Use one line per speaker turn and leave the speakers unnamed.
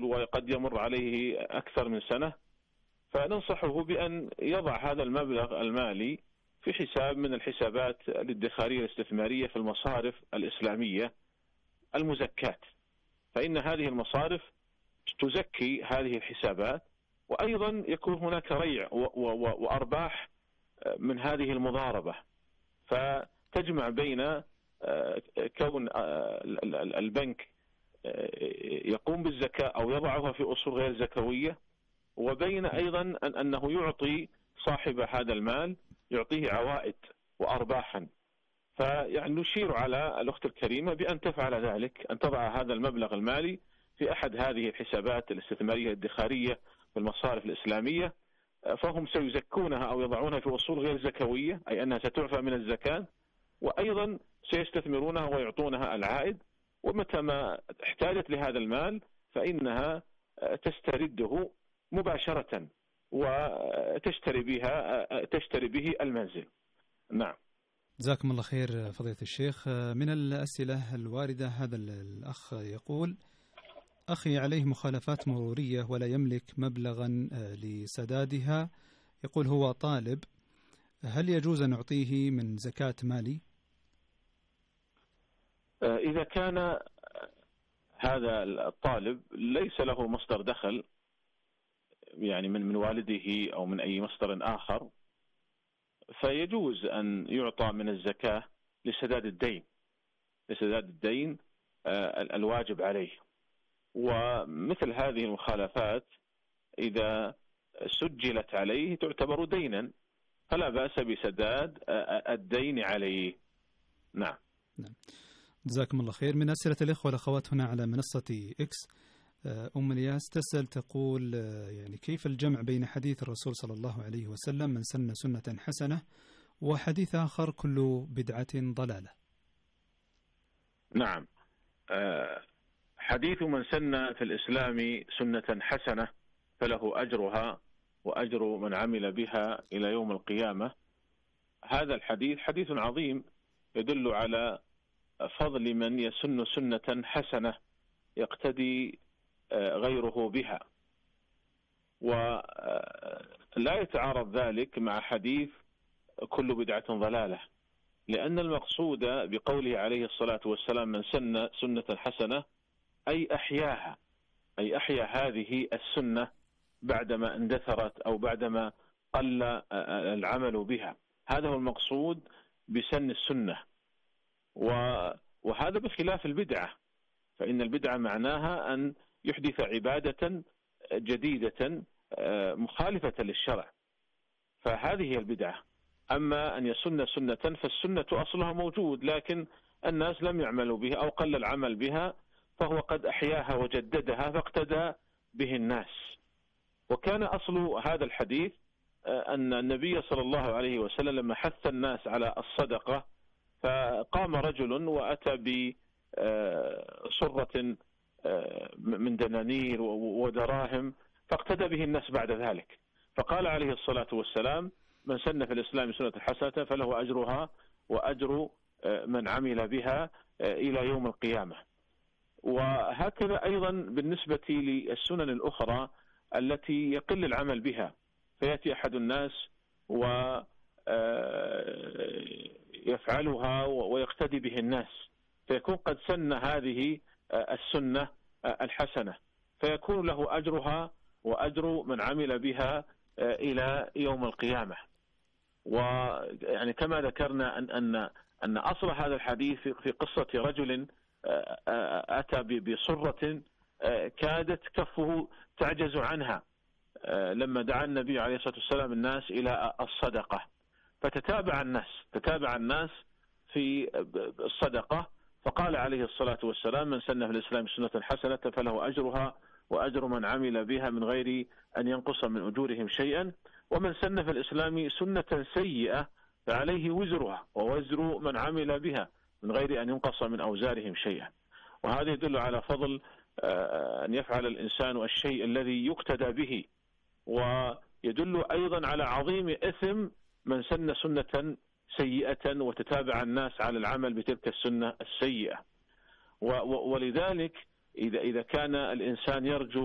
وقد يمر عليه أكثر من سنة، فننصحه بأن يضع هذا المبلغ المالي في حساب من الحسابات الادخارية الاستثمارية في المصارف الإسلامية المزكاة، فإن هذه المصارف تزكي هذه الحسابات، وأيضا يكون هناك ريع وأرباح من هذه المضاربة، فتجمع بين كون البنك يقوم بالزكاة أو يضعها في أصول غير زكوية، وبين أيضا أنه يعطي صاحب هذا المال يعطيه عوائد وأرباحا. فيعني نشير على الأخت الكريمة بأن تفعل ذلك، أن تضع هذا المبلغ المالي في أحد هذه الحسابات الاستثمارية الادخارية في المصارف الإسلامية، فهم سيزكونها أو يضعونها في أصول غير زكوية، أي أنها ستعفى من الزكاة، وأيضا سيستثمرونها ويعطونها العائد، ومتى ما احتاجت لهذا المال فإنها تسترده مباشرة وتشتري به المنزل. نعم.
جزاكم الله خير فضيلة الشيخ. من الأسئلة الواردة هذا الأخ يقول: أخي عليه مخالفات مرورية ولا يملك مبلغا لسدادها، يقول هو طالب، هل يجوز أن نعطيه من زكاة مالي؟
إذا كان هذا الطالب ليس له مصدر دخل، يعني من والده أو من أي مصدر آخر، فيجوز أن يعطى من الزكاة لسداد الدين الواجب عليه. ومثل هذه المخالفات إذا سجلت عليه تعتبر دينا، فلا بأس بسداد الدين عليه. نعم.
جزاكم الله خير. من أسئلة الإخوة والأخوات هنا على منصة إكس، أم الياس تسأل تقول يعني كيف الجمع بين حديث الرسول صلى الله عليه وسلم من سن سنة حسنة وحديث آخر كل بدعة ضلالة؟
نعم، حديث من سن في الإسلام سنة حسنة فله أجرها وأجر من عمل بها إلى يوم القيامة، هذا الحديث حديث عظيم يدل على فضل من يسن سنة حسنة يقتدي غيره بها، ولا يتعارض ذلك مع حديث كل بدعة ضلالة، لأن المقصود بقوله عليه الصلاة والسلام من سن سنة حسنة أي أحياها، أي أحيا هذه السنة بعدما اندثرت أو بعدما قل العمل بها، هذا هو المقصود بسن السنة. وهذا بخلاف البدعة، فإن البدعة معناها أن يحدث عبادة جديدة مخالفة للشرع، فهذه هي البدعة. أما أن يسن سنة فالسنة أصلها موجود، لكن الناس لم يعملوا بها أو قل العمل بها، فهو قد أحياها وجددها فاقتدى به الناس. وكان أصل هذا الحديث أن النبي صلى الله عليه وسلم لما حث الناس على الصدقة، فقام رجل وأتى بصرة من دنانير ودراهم فاقتدى به الناس بعد ذلك، فقال عليه الصلاة والسلام من سن في الإسلام سنة حسنة فله أجرها وأجر من عمل بها إلى يوم القيامة. وهكذا أيضا بالنسبة للسنن الأخرى التي يقل العمل بها، فيأتي أحد الناس ويفعلها ويقتدي به الناس، فيكون قد سن هذه السنة الحسنة، فيكون له أجرها وأجر من عمل بها إلى يوم القيامة. ويعني كما ذكرنا أن أصل هذا الحديث في قصة رجل أتى بصرة كادت كفه تعجز عنها لما دعا النبي عليه الصلاة والسلام الناس إلى الصدقة، فتتابع الناس في الصدقة، فقال عليه الصلاة والسلام من سن في الإسلام سنة حسنة فله أجرها وأجر من عمل بها من غير أن ينقص من أجورهم شيئا، ومن سن في الإسلام سنة سيئة فعليه وزرها ووزر من عمل بها من غير أن ينقص من أوزارهم شيئا. وهذا يدل على فضل أن يفعل الإنسان الشيء الذي يقتدى به، ويدل أيضا على عظيم إثم من سن سنة سيئة وتتابع الناس على العمل بتلك السنة السيئة. ولذلك إذا كان الإنسان يرجو